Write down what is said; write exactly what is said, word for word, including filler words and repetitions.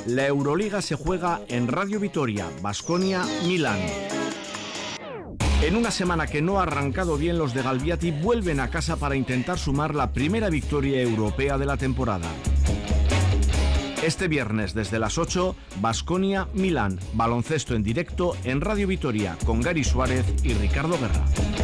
La Euroliga se juega en Radio Vitoria, Baskonia, Milán. En una semana que no ha arrancado bien, los de Galbiati vuelven a casa para intentar sumar la primera victoria europea de la temporada. Este viernes desde las ocho, Baskonia, Milán, baloncesto en directo en Radio Vitoria con Gary Suárez y Ricardo Guerra.